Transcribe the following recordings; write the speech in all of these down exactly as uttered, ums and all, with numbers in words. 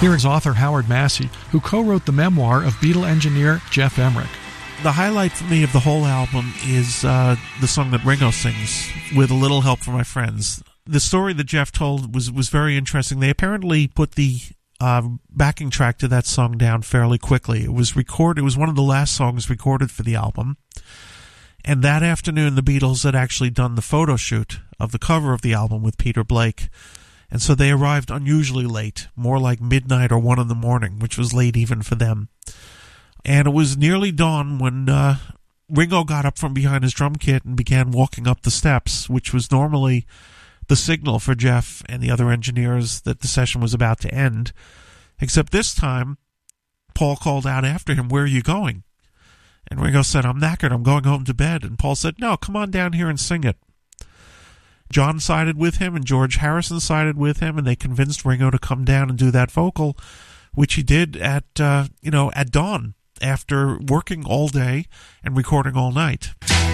Here is author Howard Massey, who co-wrote the memoir of Beatle engineer Geoff Emerick. The highlight for me of the whole album is uh, the song that Ringo sings, With a Little Help from My Friends. The story that Geoff told was, was very interesting. They apparently put the uh, backing track to that song down fairly quickly. It was record. It was one of the last songs recorded for the album. And that afternoon, the Beatles had actually done the photo shoot of the cover of the album with Peter Blake. And so they arrived unusually late, more like midnight or one in the morning, which was late even for them. And it was nearly dawn when uh, Ringo got up from behind his drum kit and began walking up the steps, which was normally the signal for Geoff and the other engineers that the session was about to end. Except this time, Paul called out after him, "Where are you going?" And Ringo said, "I'm knackered, I'm going home to bed." And Paul said, "No, come on down here and sing it." John sided with him and George Harrison sided with him, and they convinced Ringo to come down and do that vocal, which he did at, uh, you know, at dawn, after working all day and recording all night.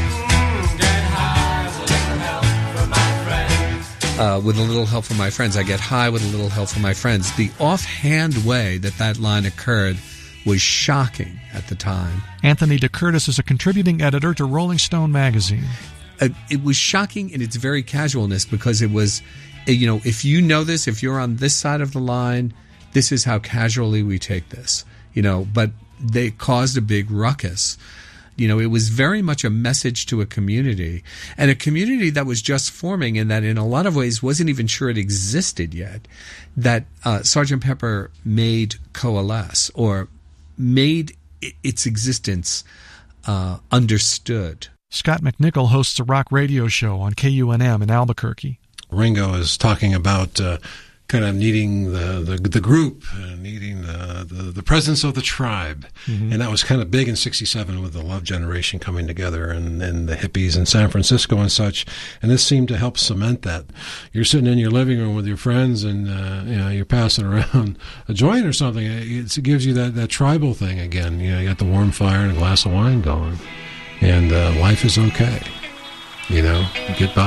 Uh, with a little help from my friends, I get high with a little help from my friends. The offhand way that that line occurred was shocking at the time. Anthony DeCurtis is a contributing editor to Rolling Stone magazine. Uh, it was shocking in its very casualness because it was, you know, if you know this, if you're on this side of the line, this is how casually we take this, you know, but they caused a big ruckus. You know, it was very much a message to a community, and a community that was just forming and that in a lot of ways wasn't even sure it existed yet, that uh, Sergeant Pepper made coalesce or made its existence uh, understood. Scott McNichol hosts a rock radio show on K U N M in Albuquerque. Ringo is talking about uh, kind of needing the the, the group, uh, needing the, the the presence of the tribe, mm-hmm. and that was kind of big in sixty-seven with the Love Generation coming together and, and the hippies in San Francisco and such. And this seemed to help cement that. You're sitting in your living room with your friends, and uh, you know you're passing around a joint or something. It, it gives you that, that tribal thing again. You know, you got the warm fire and a glass of wine going, and uh, life is okay. You know, get by.